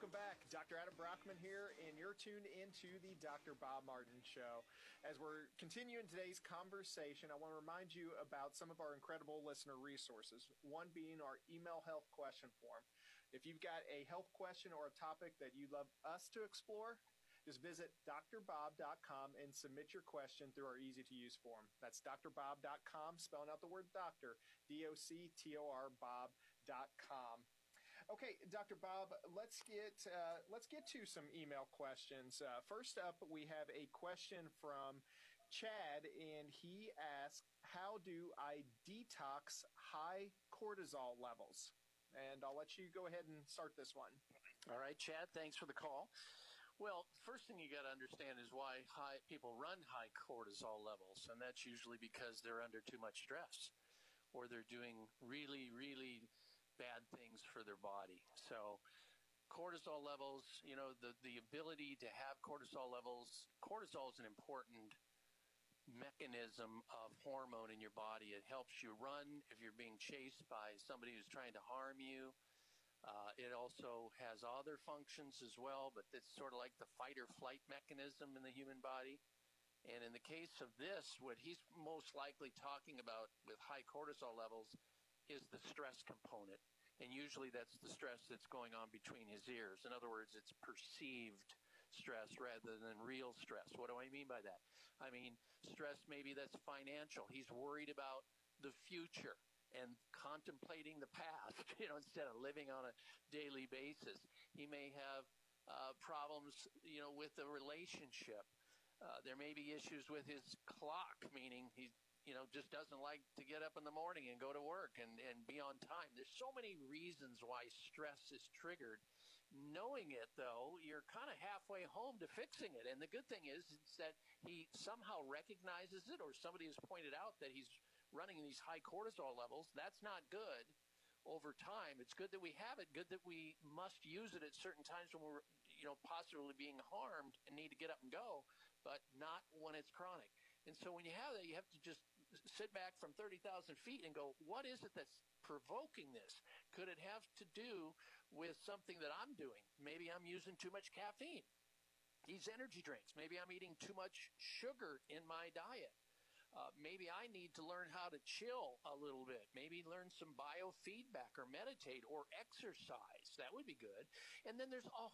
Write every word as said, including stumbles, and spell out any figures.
Welcome back. Doctor Adam Brockman here, and you're tuned into the Doctor Bob Martin Show. As we're continuing today's conversation, I want to remind you about some of our incredible listener resources, one being our email health question form. If you've got a health question or a topic that you'd love us to explore, just visit d r bob dot com and submit your question through our easy-to-use form. That's d r bob dot com, spelling out the word doctor, D O C T O R, bob dot com. Okay, Doctor Bob, let's get uh, let's get to some email questions. Uh, first up, we have a question from Chad, and he asks, how do I detox high cortisol levels? And I'll let you go ahead and start this one. All right, Chad, thanks for the call. Well, first thing you got to understand is why high people run high cortisol levels, and that's usually because they're under too much stress or they're doing really, really bad things for their body. So cortisol levels, you know, the, the ability to have cortisol levels, cortisol is an important mechanism of hormone in your body. It helps you run if you're being chased by somebody who's trying to harm you. Uh, it also has other functions as well, but it's sort of like the fight or flight mechanism in the human body. And in the case of this, what he's most likely talking about with high cortisol levels is the stress component. And usually that's the stress that's going on between his ears. In other words, it's perceived stress rather than real stress. What do I mean by that? I mean, stress maybe that's financial. He's worried about the future and contemplating the past, you know, instead of living on a daily basis. He may have uh, problems, you know, with the relationship. Uh, there may be issues with his clock, meaning he, you know, just doesn't like to get up in the morning and go to work and, and be on time. There's so many reasons why stress is triggered. Knowing it, though, you're kind of halfway home to fixing it. And the good thing is, is that he somehow recognizes it, or somebody has pointed out that he's running these high cortisol levels. That's not good over time. It's good that we have it, good that we must use it at certain times when we're, you know, possibly being harmed and need to get up and go, but not when it's chronic. And so when you have that, you have to just sit back from thirty thousand feet and go, what is it that's provoking this? Could it have to do with something that I'm doing? Maybe I'm using too much caffeine. These energy drinks. Maybe I'm eating too much sugar in my diet. Uh, maybe I need to learn how to chill a little bit. Maybe learn some biofeedback or meditate or exercise. That would be good. And then there's a